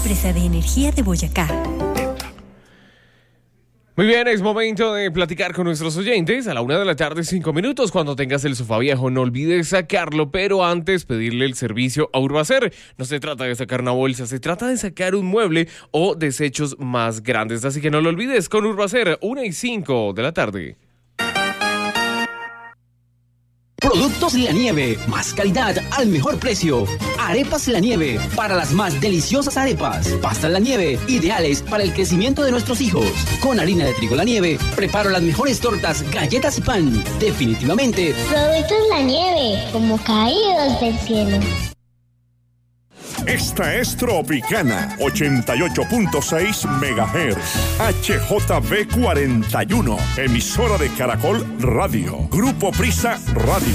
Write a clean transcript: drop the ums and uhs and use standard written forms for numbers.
empresa de energía de Boyacá. Muy bien, es momento de platicar con nuestros oyentes a la 1:05 p.m. Cuando tengas el sofá viejo, no olvides sacarlo, pero antes pedirle el servicio a Urbacer. No se trata de sacar una bolsa, se trata de sacar un mueble o desechos más grandes. Así que no lo olvides, con Urbacer, 1:05 p.m. Productos La Nieve, más calidad al mejor precio. Arepas La Nieve, para las más deliciosas arepas. Pastas La Nieve, ideales para el crecimiento de nuestros hijos. Con harina de trigo La Nieve, preparo las mejores tortas, galletas y pan. Definitivamente. Productos La Nieve, como caídos del cielo. Esta es Tropicana 88.6 MHz HJB 41, emisora de Caracol Radio, Grupo Prisa Radio.